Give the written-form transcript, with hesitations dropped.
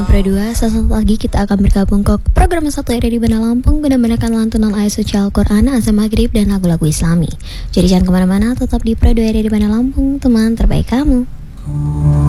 Ruang Pro 2, sesaat lagi kita akan bergabung ke program Satu Area di Bandar Lampung guna menekan lantunan ayat suci Al-Quran, azan maghrib, dan lagu-lagu islami. Jadi jangan kemana-mana, tetap di Pro 2 Area di Bandar Lampung, teman terbaik kamu.